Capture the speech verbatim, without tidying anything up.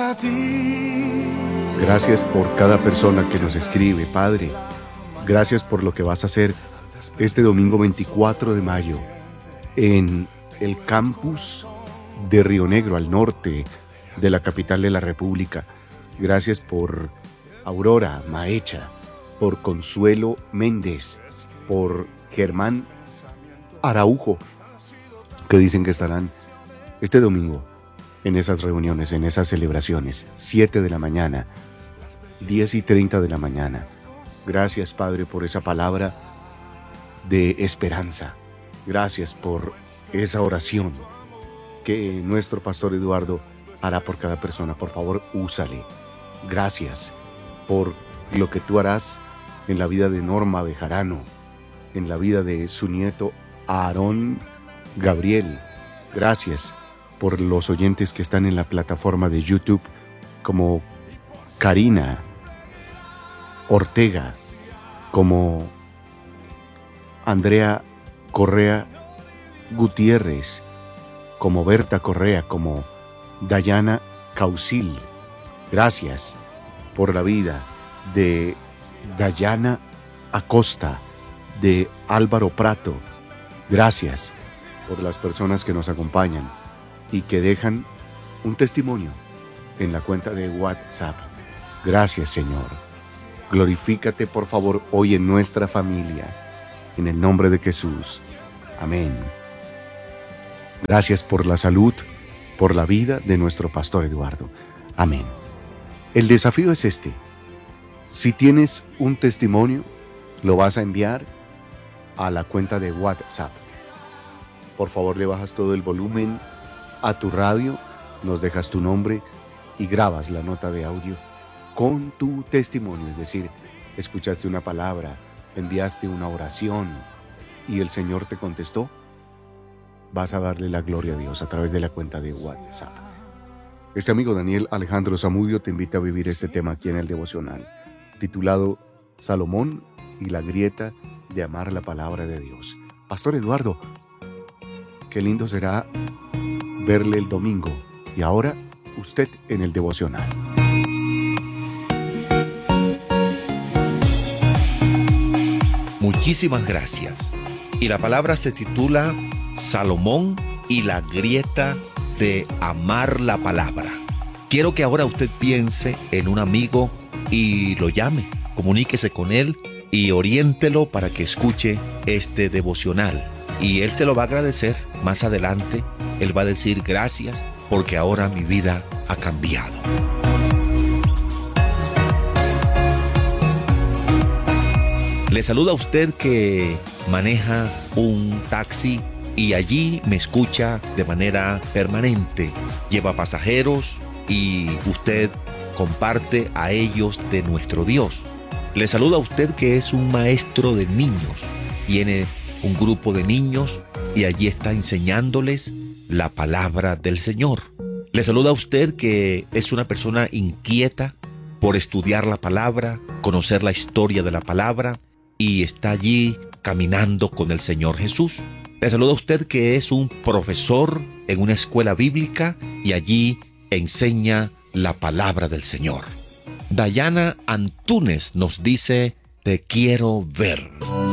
para ti. Gracias por cada persona que nos escribe, Padre. Gracias por lo que vas a hacer este domingo veinticuatro de mayo en el campus de Río Negro, al norte de la capital de la República. Gracias por Aurora Maecha, por Consuelo Méndez, por Germán Araujo, que dicen que estarán este domingo en esas reuniones, en esas celebraciones, siete de la mañana, diez y treinta de la mañana. Gracias, Padre, por esa palabra de esperanza. Gracias por esa oración que nuestro pastor Eduardo hará por cada persona. Por favor, úsale. Gracias por lo que tú harás en la vida de Norma Bejarano, en la vida de su nieto Aarón Gabriel. Gracias por los oyentes que están en la plataforma de YouTube, como Karina Ortega, como Andrea Correa Gutiérrez, como Berta Correa, como Dayana Causil. Gracias por la vida de Dayana Acosta, de Álvaro Prato. Gracias por las personas que nos acompañan y que dejan un testimonio en la cuenta de WhatsApp. Gracias, Señor. Glorifícate, por favor, hoy en nuestra familia, en el nombre de Jesús. Amén. Gracias por la salud, por la vida de nuestro pastor Eduardo. Amén. El desafío es este. Si tienes un testimonio, lo vas a enviar a la cuenta de WhatsApp. Por favor, le bajas todo el volumen a tu radio, nos dejas tu nombre y grabas la nota de audio con tu testimonio. Es decir, escuchaste una palabra, enviaste una oración y el Señor te contestó. Vas a darle la gloria a Dios a través de la cuenta de WhatsApp. Este amigo Daniel Alejandro Zamudio te invita a vivir este tema aquí en el devocional, titulado Salomón y la grieta de amar la palabra de Dios. Pastor Eduardo, qué lindo será verle el domingo. Y ahora, usted en el devocional. Muchísimas gracias. Y la palabra se titula Salomón y la grieta de amar la palabra. Quiero que ahora usted piense en un amigo y lo llame, comuníquese con él y oriéntelo para que escuche este devocional. Y él te lo va a agradecer más adelante. Él va a decir gracias porque ahora mi vida ha cambiado. Le saluda a usted que maneja un taxi y allí me escucha de manera permanente. Lleva pasajeros y usted comparte a ellos de nuestro Dios. Le saluda a usted que es un maestro de niños. Tiene un grupo de niños y allí está enseñándoles la palabra del Señor. Le saluda a usted que es una persona inquieta por estudiar la palabra, conocer la historia de la palabra y está allí caminando con el Señor Jesús. Le saluda a usted que es un profesor en una escuela bíblica y allí enseña la palabra del Señor. Dayana Antunes nos dice, te quiero ver.